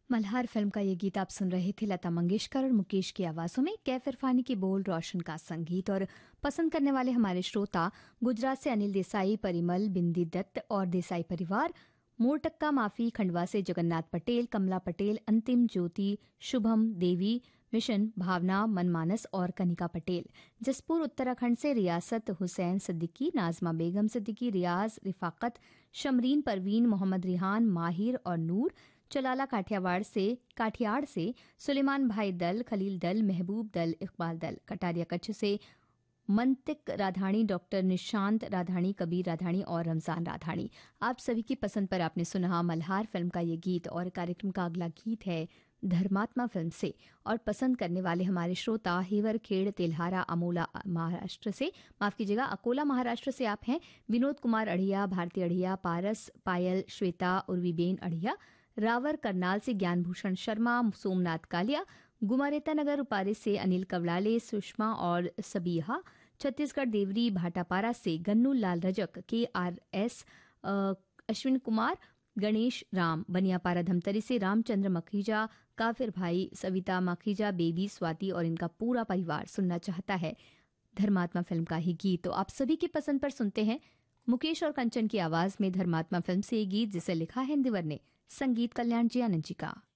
Malhar film का ये गीत आप सुन रहे थे लता मंगेशकर और मुकेश की आवाजों में। कैफ इरफानी के बोल, रोशन का संगीत। और पसंद करने वाले हमारे श्रोता गुजरात से अनिल देसाई, परिमल, बिंदी दत्त और देसाई परिवार, मोरटक्का माफी, खंडवा से जगन्नाथ पटेल, कमला पटेल, अंतिम ज्योति, शुभम, देवी मिशन, भावना, मनमानस और कनिका पटेल। जसपुर उत्तराखंड से रियासत हुसैन सिद्दीकी, नाजमा बेगम सिद्दीकी, रियाज, रिफाकत, शमरीन, परवीन, मोहम्मद रिहान, माहिर और नूर। चलाला काठियाड़ से सुलेमान भाई दल, खलील दल, महबूब दल, इकबाल दल। कटारिया कच्छ से मंतिक राधाणी, डॉक्टर निशांत राधाणी, कबीर राधाणी और रमजान राधाणी। आप सभी की पसंद पर आपने सुना मल्हार फिल्म का ये गीत। और कार्यक्रम का अगला गीत है धर्मात्मा फिल्म से। और पसंद करने वाले हमारे श्रोता हेवर खेड़, तेल्हारा, अमोला महाराष्ट्र से, माफ कीजिएगा अकोला महाराष्ट्र से आप हैं। विनोद कुमार अढ़िया, भारती अढ़िया, पारस, पायल, श्वेता, उर्वीबेन अढ़िया। रावर करनाल से ज्ञानभूषण शर्मा, सोमनाथ कालिया। गुमारेता नगर उपारे से अनिल कवड़ाले, सुषमा और सबीहा। छत्तीसगढ़ देवरी भाटापारा से गन्नू लाल रजक, KRS, अश्विन कुमार, गणेश राम। बनियापारा धमतरी से रामचंद्र मखीजा, काफिर भाई, सविता मखीजा, बेबी, स्वाति और इनका पूरा परिवार सुनना चाहता है धर्मात्मा फिल्म का ही गीत। तो आप सभी की पसंद पर सुनते हैं मुकेश और कंचन की आवाज में धर्मात्मा फिल्म से ये गीत, जिसे लिखा है इंदिवर ने, संगीत कल्याण जी आनंद जी का।